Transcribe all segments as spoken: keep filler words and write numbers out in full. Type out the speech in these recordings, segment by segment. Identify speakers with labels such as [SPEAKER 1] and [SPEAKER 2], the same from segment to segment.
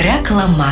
[SPEAKER 1] Reklama.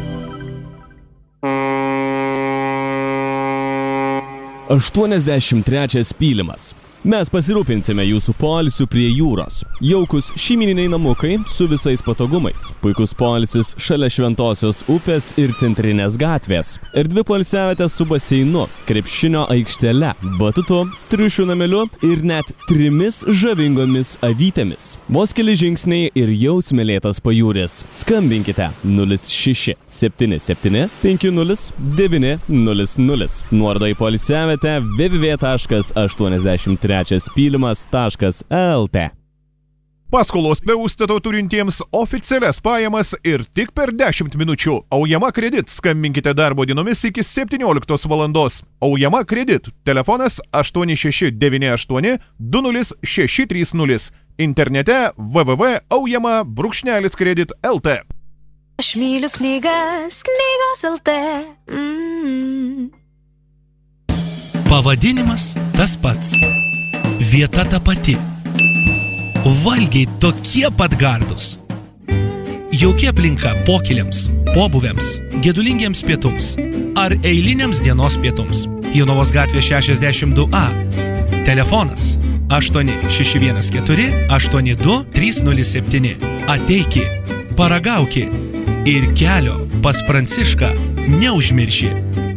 [SPEAKER 2] aštuoniasdešimt trečias pylimas. Mes pasirūpinsime jūsų poilsiu prie jūros. Jaukus šeimyniniai namukai su visais patogumais. Puikus poilsis šalia Šventosios upės ir Centrinės gatvės. Erdvi poilsiavietės su baseinu, krepšinio aikštele, batutu, triušių nameliu ir net trimis žavingomis avytėmis. Vos keli žingsniai ir jau smėlėtas pajūris. Skambinkite nulis šeši septyni septyni penki nulis devyni nulis nulis. Nuoroda į poilsiavietę w w w taškas aštuoniasdešimt trečias pylimas taškas l t.
[SPEAKER 3] Paskolos be užstato turintiems oficialias pajamas ir tik per dešimt minučių. Aujama Kredit. Skambinkite darbo dienomis iki septynioliktos valandos. Aujama Kredit. Telefonas aštuoni šeši devyni aštuoni du nulis šeši trys nulis. Internete w w w taškas aujama brūkšnelis kredit taškas l t.
[SPEAKER 4] Aš myliu knygas, knygos el te. Mm.
[SPEAKER 5] Pavadinimas tas pats. Vieta ta pati. Valgiai tokie pat gardus. Jauki aplinka pokyliams, pobūviams, gedulingiems pietums ar eiliniams dienos pietums. Jonavos gatvė šešiasdešimt du a. Telefonas aštuoni šeši vienas keturi aštuoni du trys nulis septyni. Ateiki, paragauki ir kelio pas Prancišką neužmirši.